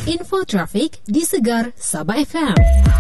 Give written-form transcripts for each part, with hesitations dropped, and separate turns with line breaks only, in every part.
Info trafik di Segar Sabah FM.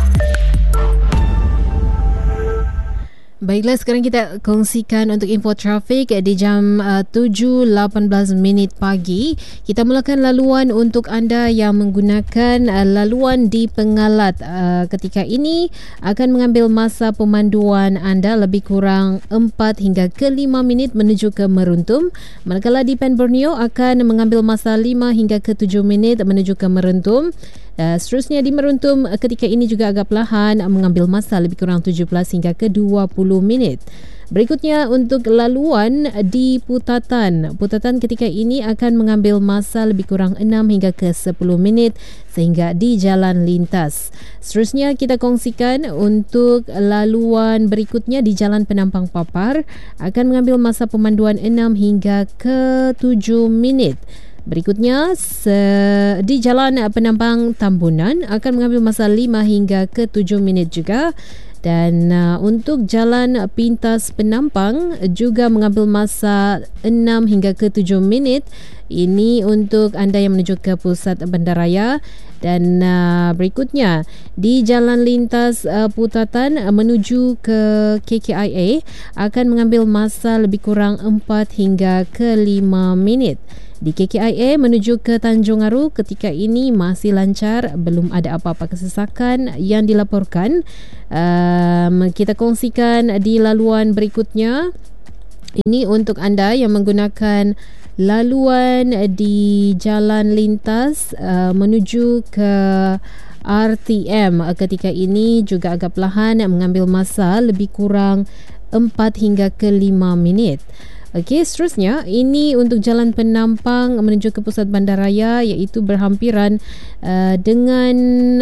Baiklah, sekarang kita kongsikan untuk info trafik di jam 7.18 pagi. Kita mulakan laluan untuk anda yang menggunakan laluan di Pengalat. Ketika ini akan mengambil masa pemanduan anda lebih kurang 4 hingga ke 5 minit menuju ke Meruntum. Manakala di Pen Borneo akan mengambil masa 5 hingga ke 7 minit menuju ke Meruntum. Seterusnya di Meruntum ketika ini juga agak perlahan mengambil masa lebih kurang 17 hingga ke 20 minit. Berikutnya untuk laluan di Putatan. Putatan ketika ini akan mengambil masa lebih kurang 6 hingga ke 10 minit sehingga di jalan lintas. Seterusnya kita kongsikan untuk laluan berikutnya di Jalan Penampang Papar akan mengambil masa pemanduan 6 hingga ke 7 minit. Berikutnya di Jalan Penampang Tambunan akan mengambil masa 5 hingga ke 7 minit juga. Dan untuk Jalan Pintas Penampang juga mengambil masa 6 hingga ke 7 minit. Ini untuk anda yang menuju ke pusat bandaraya. Dan berikutnya di Jalan Lintas Putatan menuju ke KKIA akan mengambil masa lebih kurang 4 hingga ke 5 minit. Di KKIA menuju ke Tanjung Aru ketika ini masih lancar, belum ada apa-apa kesesakan yang dilaporkan. Kita kongsikan di laluan berikutnya. Ini untuk anda yang menggunakan laluan di jalan lintas menuju ke RTM. Ketika ini juga agak perlahan mengambil masa lebih kurang 4 hingga ke 5 minit. Okey, seterusnya ini untuk Jalan Penampang menuju ke pusat bandaraya iaitu berhampiran dengan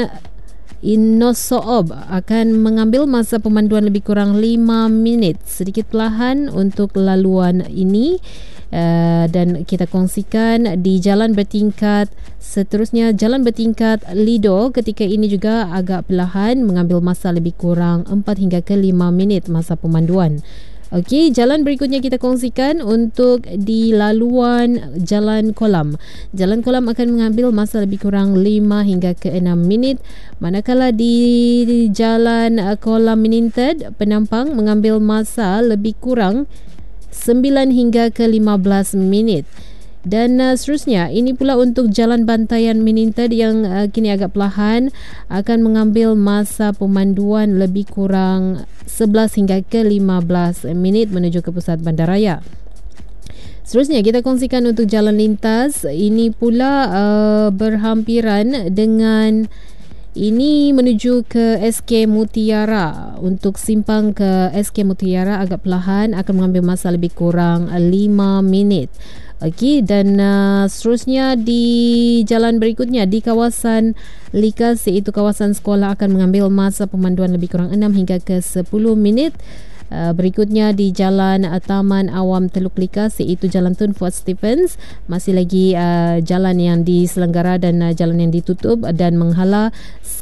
Inosoob akan mengambil masa pemanduan lebih kurang 5 minit. Sedikit perlahan untuk laluan ini. Dan kita kongsikan di jalan bertingkat. Seterusnya jalan bertingkat Lido ketika ini juga agak perlahan mengambil masa lebih kurang 4 hingga ke 5 minit masa pemanduan. Okey, jalan berikutnya kita kongsikan untuk di laluan Jalan Kolam. Jalan Kolam akan mengambil masa lebih kurang 5 hingga ke 6 minit. Manakala di Jalan Kolam Meninted Penampang mengambil masa lebih kurang 9 hingga ke 15 minit. Dan seterusnya ini pula untuk Jalan Bantayan Meninted yang kini agak perlahan akan mengambil masa pemanduan lebih kurang 11 hingga ke 15 minit menuju ke pusat bandaraya. Seterusnya kita kongsikan untuk jalan lintas. Ini pula berhampiran dengan ini menuju ke SK Mutiara. Untuk simpang ke SK Mutiara agak perlahan akan mengambil masa lebih kurang 5 minit. Okey, dan seterusnya di jalan berikutnya di kawasan Likas iaitu kawasan sekolah akan mengambil masa pemanduan lebih kurang 6 hingga ke 10 minit. Berikutnya di Jalan Taman Awam Teluk Likas iaitu Jalan Tun Fuad Stephens, masih lagi jalan yang diselenggara dan jalan yang ditutup dan menghala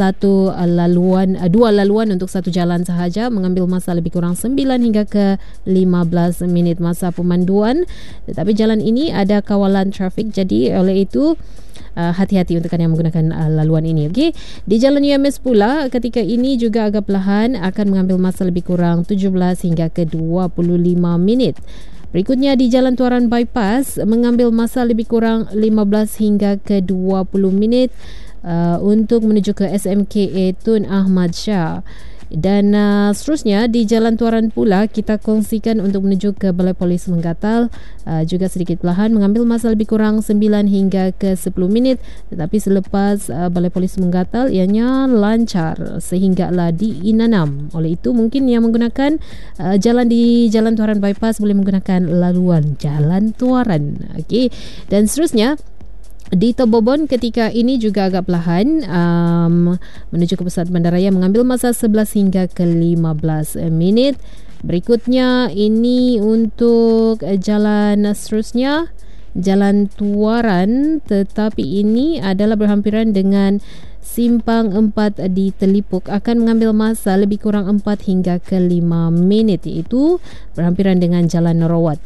dua laluan untuk satu jalan sahaja, mengambil masa lebih kurang 9 hingga ke 15 minit masa pemanduan. Tetapi jalan ini ada kawalan trafik, jadi oleh itu hati-hati untuk anda yang menggunakan laluan ini. Okey, di Jalan UMS pula ketika ini juga agak perlahan akan mengambil masa lebih kurang 17 hingga ke 25 minit. Berikutnya di Jalan Tuaran Bypass mengambil masa lebih kurang 15 hingga ke 20 minit untuk menuju ke SMKA Tun Ahmad Shah. Dan seterusnya di Jalan Tuaran pula kita kongsikan untuk menuju ke Balai Polis Menggatal juga sedikit perlahan mengambil masa lebih kurang 9 hingga ke 10 minit. Tetapi selepas Balai Polis Menggatal ianya lancar sehinggalah di Inanam. Oleh itu mungkin yang menggunakan jalan di Jalan Tuaran Bypass boleh menggunakan laluan Jalan Tuaran. Okey, dan seterusnya di Tobobon ketika ini juga agak perlahan menuju ke pusat bandaraya mengambil masa 11 hingga ke 15 minit. Berikutnya ini untuk jalan seterusnya Jalan Tuaran, tetapi ini adalah berhampiran dengan Simpang 4 di Telipuk, akan mengambil masa lebih kurang 4 hingga ke 5 minit, iaitu berhampiran dengan Jalan Rawat.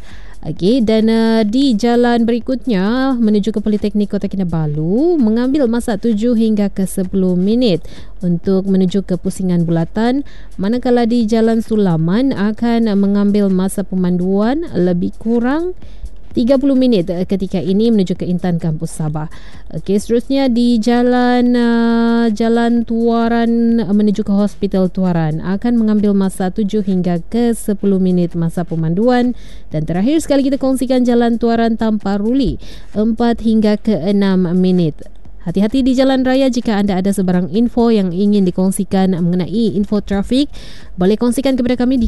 Okey, dan di jalan berikutnya menuju ke Politeknik Kota Kinabalu mengambil masa 7 hingga ke 10 minit untuk menuju ke Pusingan Bulatan, manakala di Jalan Sulaman akan mengambil masa pemanduan lebih kurang 30 minit ketika ini menuju ke Intan Kampus Sabah. Okey, seterusnya di Jalan Tuaran menuju ke Hospital Tuaran akan mengambil masa 7 hingga ke 10 minit masa pemanduan. Dan terakhir sekali kita kongsikan Jalan Tuaran Tamparuli 4 hingga ke 6 minit. Hati-hati di jalan raya jika anda ada sebarang info yang ingin dikongsikan mengenai info trafik. Boleh kongsikan kepada kami di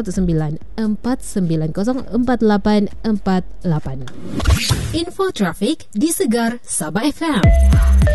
0194904848. Info trafik di Segar Sabah FM.